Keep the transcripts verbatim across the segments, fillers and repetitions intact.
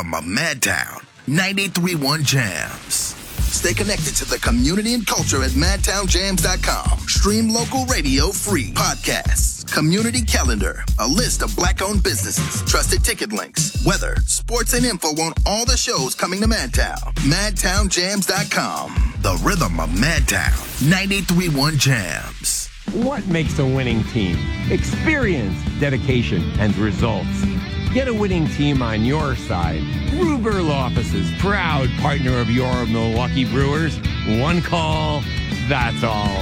rhythm of Madtown. ninety-three point one Jams. Stay connected to the community and culture at madtown jams dot com. Stream local radio free. Podcasts, community calendar, a list of black-owned businesses, trusted ticket links, weather, sports, and info on all the shows coming to Madtown. madtown jams dot com. The rhythm of Madtown. ninety-three point one Jams. What makes a winning team? Experience, dedication, and results. Get a winning team on your side. Ruber Law Offices, proud partner of your Milwaukee Brewers. One call, that's all.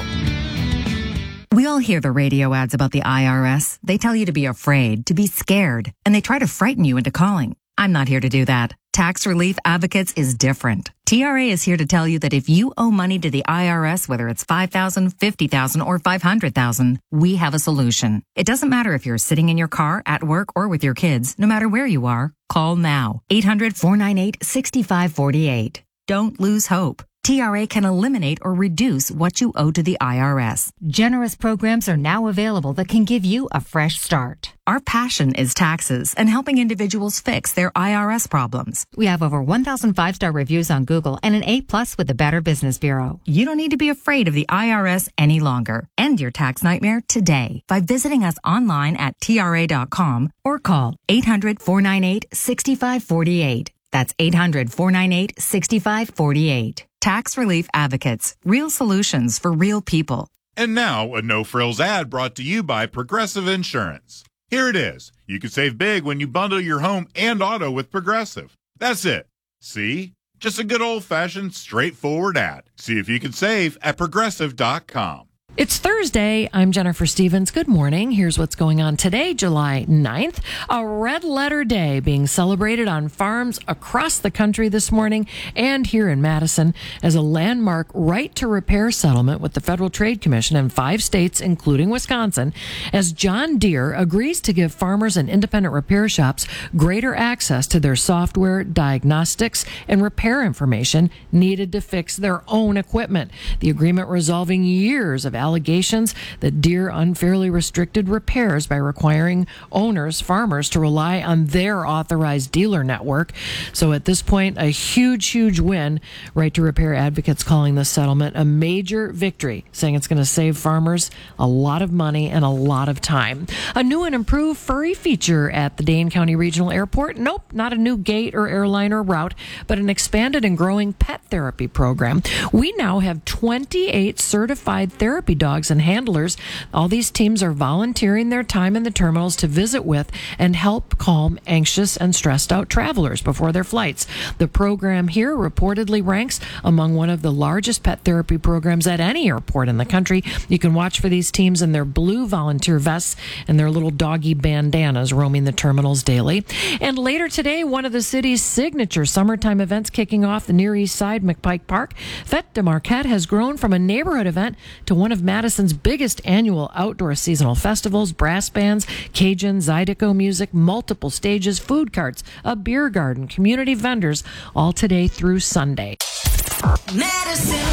We all hear the radio ads about the I R S. They tell you to be afraid, to be scared, and they try to frighten you into calling. I'm not here to do that. Tax Relief Advocates is different. T R A is here to tell you that if you owe money to the I R S, whether it's five thousand dollars, fifty thousand dollars, or five hundred thousand dollars, we have a solution. It doesn't matter if you're sitting in your car, at work, or with your kids. No matter where you are, call now. eight hundred, four nine eight, six five four eight. Don't lose hope. T R A can eliminate or reduce what you owe to the I R S. Generous programs are now available that can give you a fresh start. Our passion is taxes and helping individuals fix their I R S problems. We have over one thousand five-star reviews on Google and an A plus with the Better Business Bureau. You don't need to be afraid of the I R S any longer. End your tax nightmare today by visiting us online at T R A dot com or call eight hundred, four nine eight, six five four eight. That's eight hundred, four nine eight, six five four eight. Tax Relief Advocates. Real solutions for real people. And now, a no-frills ad brought to you by Progressive Insurance. Here it is. You can save big when you bundle your home and auto with Progressive. That's it. See? Just a good old-fashioned, straightforward ad. See if you can save at progressive dot com. It's Thursday. I'm Jennifer Stevens. Good morning. Here's what's going on today, July ninth. A red letter day being celebrated on farms across the country this morning and here in Madison as a landmark right to repair settlement with the Federal Trade Commission in five states, including Wisconsin, as John Deere agrees to give farmers and independent repair shops greater access to their software, diagnostics, and repair information needed to fix their own equipment. The agreement resolving years of allegations that Deere unfairly restricted repairs by requiring owners, farmers, to rely on their authorized dealer network. So at this point, a huge, huge win. Right to Repair advocates calling this settlement a major victory, saying it's going to save farmers a lot of money and a lot of time. A new and improved furry feature at the Dane County Regional Airport. Nope, not a new gate or airline or route, but an expanded and growing pet therapy program. We now have twenty-eight certified therapy dogs and handlers. All these teams are volunteering their time in the terminals to visit with and help calm anxious and stressed out travelers before their flights. The program here reportedly ranks among one of the largest pet therapy programs at any airport in the country. You can watch for these teams in their blue volunteer vests and their little doggy bandanas roaming the terminals daily. And later today, one of the city's signature summertime events kicking off the Near East Side McPike Park. Fête de Marquette has grown from a neighborhood event to one of Madison's biggest annual outdoor seasonal festivals. Brass bands, Cajun, Zydeco music, multiple stages, food carts, a beer garden, community vendors, all today through Sunday. Madison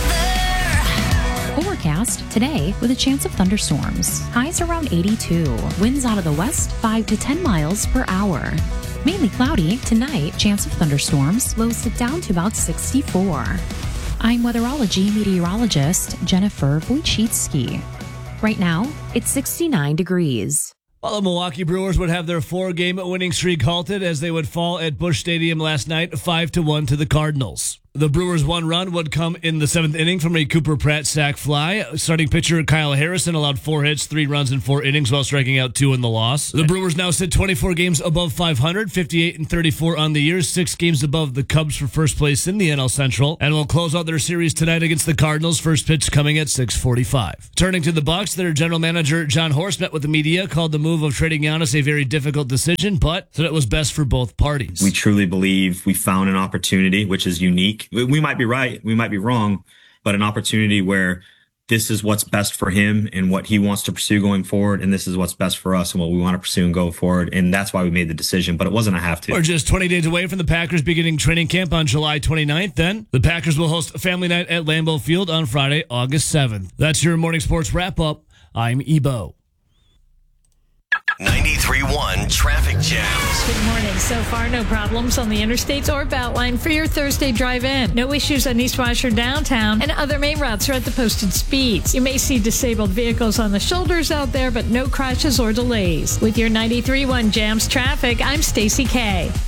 weather. Overcast today with a chance of thunderstorms. Highs around eighty-two. Winds out of the west five to ten miles per hour. Mainly cloudy tonight. Chance of thunderstorms. Lows dip down to about sixty-four. I'm weatherology meteorologist Jennifer Wojcicki. Right now, it's sixty-nine degrees. Well, the Milwaukee Brewers would have their four-game winning streak halted as they would fall at Busch Stadium last night, five to one to the Cardinals. The Brewers' one run would come in the seventh inning from a Cooper Pratt sac fly. Starting pitcher Kyle Harrison allowed four hits, three runs in four innings while striking out two in the loss. The Brewers now sit twenty-four games above five hundred, fifty-eight and thirty-four on the year, six games above the Cubs for first place in the N L Central, and will close out their series tonight against the Cardinals. First pitch coming at six forty-five. Turning to the Bucks, their general manager John Horst met with the media, called the move of trading Giannis a very difficult decision, but said it was best for both parties. We truly believe we found an opportunity, which is unique. We might be right, we might be wrong, but an opportunity where this is what's best for him and what he wants to pursue going forward, and this is what's best for us and what we want to pursue and go forward, and that's why we made the decision, but it wasn't a have to. We're just twenty days away from the Packers beginning training camp on July twenty-ninth. Then the Packers will host Family Night at Lambeau Field on Friday, August seventh. That's your morning sports wrap-up. I'm Ebo. ninety-three point one Traffic Jams. Good morning. So far, no problems on the interstates or Beltline for your Thursday drive-in. No issues on East Washer downtown, and other main routes are at the posted speeds. You may see disabled vehicles on the shoulders out there, but no crashes or delays. With your ninety-three point one Jams traffic, I'm Stacy Kay.